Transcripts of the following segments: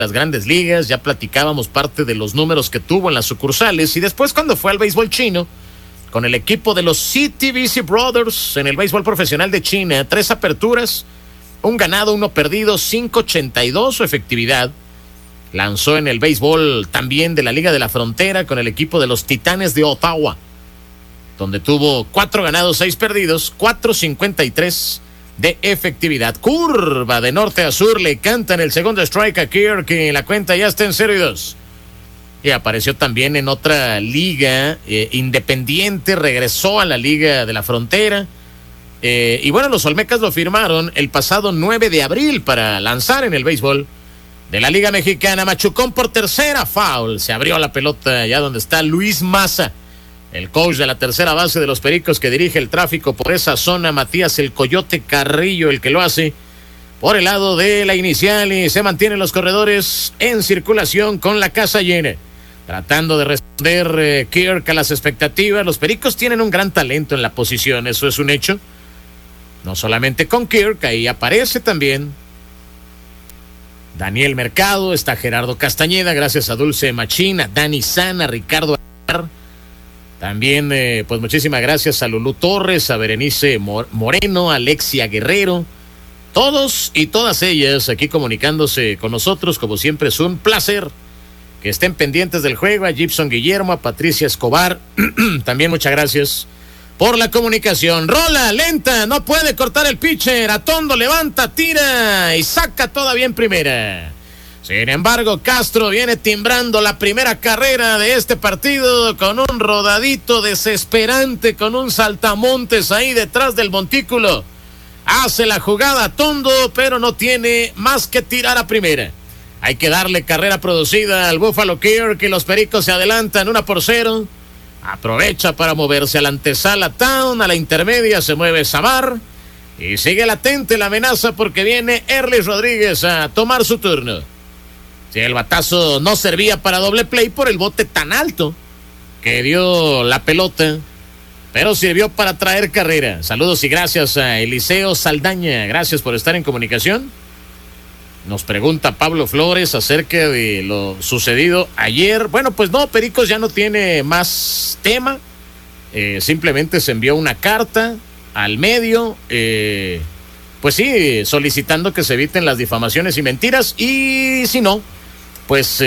las grandes ligas, ya platicábamos parte de los números que tuvo en las sucursales, y después cuando fue al béisbol chino, con el equipo de los CTBC Brothers en el béisbol profesional de China, 3 aperturas, 1 ganado, 1 perdido, 5.82 su efectividad. Lanzó en el béisbol también de la Liga de la Frontera con el equipo de los Titanes de Ottawa, donde tuvo 4 ganados, 6 perdidos, 4.53 de efectividad. Curva de norte a sur, le cantan el segundo strike a Kirk y la cuenta ya está en 0-2. Y apareció también en otra liga independiente, regresó a la Liga de la Frontera. Y bueno, los Olmecas lo firmaron el pasado 9 de abril para lanzar en el béisbol de la Liga Mexicana. Machucón por tercera, foul. Se abrió la pelota allá donde está Luis Maza, el coach de la tercera base de los Pericos, que dirige el tráfico por esa zona. Matías el Coyote Carrillo, el que lo hace por el lado de la inicial, y se mantienen los corredores en circulación con la casa llena, tratando de responder Kirk a las expectativas. Los Pericos tienen un gran talento en la posición, eso es un hecho. No solamente con Kirk, ahí aparece también Daniel Mercado, está Gerardo Castañeda, gracias a Dulce Machín, a Dani Sana, a Ricardo Aguilar. También, pues muchísimas gracias a Lulú Torres, a Berenice Moreno, a Alexia Guerrero. Todos y todas ellas aquí comunicándose con nosotros, como siempre es un placer que estén pendientes del juego. A Gibson Guillermo, a Patricia Escobar, también muchas gracias por la comunicación. Rola lenta, no puede cortar el pitcher. Atondo levanta, tira y saca todavía en primera. Sin embargo, Castro viene timbrando la primera carrera de este partido con un rodadito desesperante, con un saltamontes ahí detrás del montículo. Hace la jugada Atondo, pero no tiene más que tirar a primera. Hay que darle carrera producida al Buffalo Kirk, y los Pericos se adelantan 1-0. Aprovecha para moverse a la antesala Town, a la intermedia se mueve Samar, y sigue latente la amenaza porque viene Erlis Rodríguez a tomar su turno. Si el batazo no servía para doble play por el bote tan alto que dio la pelota, pero sirvió para traer carrera. Saludos y gracias a Eliseo Saldaña, gracias por estar en comunicación. Nos pregunta Pablo Flores acerca de lo sucedido ayer. Bueno, pues no, Pericos ya no tiene más tema. Simplemente se envió una carta al medio, pues sí, solicitando que se eviten las difamaciones y mentiras. Y si no, pues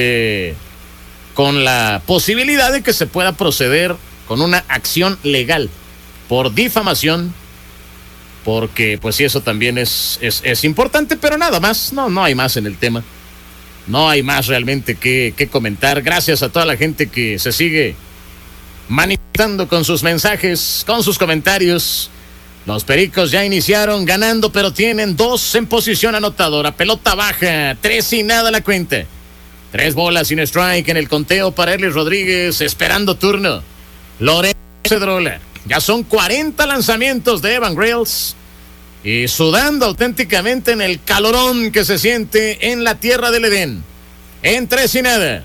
con la posibilidad de que se pueda proceder con una acción legal por difamación, porque pues sí, eso también es importante, pero nada más, no hay más en el tema, no hay más realmente que comentar. Gracias a toda la gente que se sigue manifestando con sus mensajes, con sus comentarios. Los Pericos ya iniciaron ganando, pero tienen 2 en posición anotadora, pelota baja, 3-0 la cuenta, 3 bolas sin strike en el conteo para Erlis Rodríguez, esperando turno Lorenzo Cedrola. Ya son 40 lanzamientos de Evan Grills, y sudando auténticamente en el calorón que se siente en la tierra del Edén. En 3-0.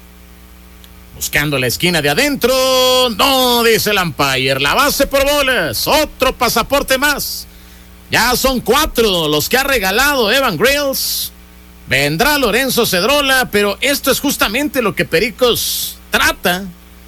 Buscando la esquina de adentro. No, dice el umpire. La base por bolas. Otro pasaporte más. Ya son 4 los que ha regalado Evan Grills. Vendrá Lorenzo Cedrola, pero esto es justamente lo que Pericos trata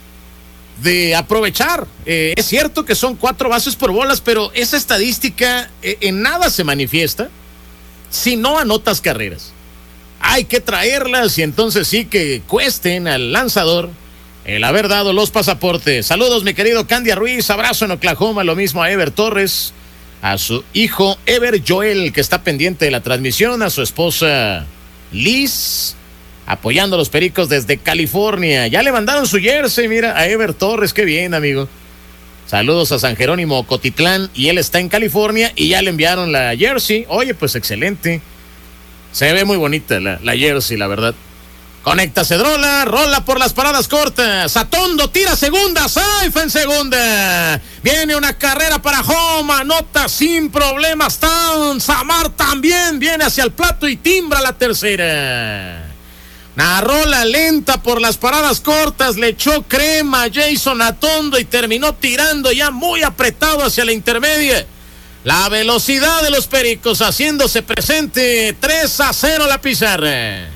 de aprovechar. Es cierto que son 4 bases por bolas, pero esa estadística en nada se manifiesta si no anotas carreras. Hay que traerlas, y entonces sí que cuesten al lanzador el haber dado los pasaportes. Saludos, mi querido Candia Ruiz, abrazo en Oklahoma, lo mismo a Ever Torres, a su hijo Ever Joel, que está pendiente de la transmisión, a su esposa Liz, apoyando a los Pericos desde California. Ya le mandaron su jersey, mira, a Ever Torres, qué bien, amigo. Saludos a San Jerónimo Cotitlán, y él está en California y ya le enviaron la jersey. Oye, pues excelente. Se ve muy bonita la jersey, la verdad. Conecta Cedrola, rola por las paradas cortas. Atondo tira segunda, safe en segunda. Viene una carrera para home, anota sin problemas Town. Samar también viene hacia el plato y timbra la tercera. Una rola lenta por las paradas cortas, le echó crema a Jason Atondo y terminó tirando ya muy apretado hacia la intermedia. La velocidad de los Pericos haciéndose presente, 3-0 la pizarra.